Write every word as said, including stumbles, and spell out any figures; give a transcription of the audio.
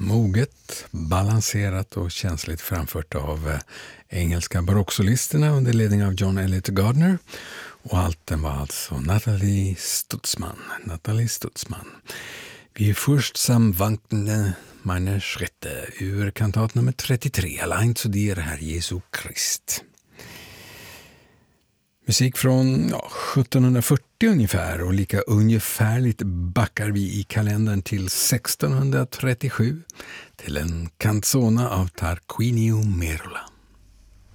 moget, balanserat och känsligt framfört av eh, engelska barocksolisterna under ledning av John Elliott Gardner. Och alten var alltså Nathalie Stutzmann. Nathalie Stutzmann. Vi är först samvankne meine Schritte ur kantat nummer trettiotre, Allein zu dir, Herr Jesu Christ. Musik från ja, sjuttonhundrafyrtio ungefär, och lika ungefärligt backar vi i kalendern till sextonhundratrettiosju till en canzona av Tarquinio Merola.